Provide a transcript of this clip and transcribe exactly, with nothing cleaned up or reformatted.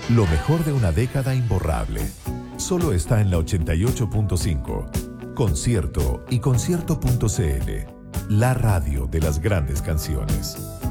Lo mejor de una década imborrable. Solo está en la ochenta y ocho punto cinco. Concierto y concierto punto cl. La radio de las grandes canciones.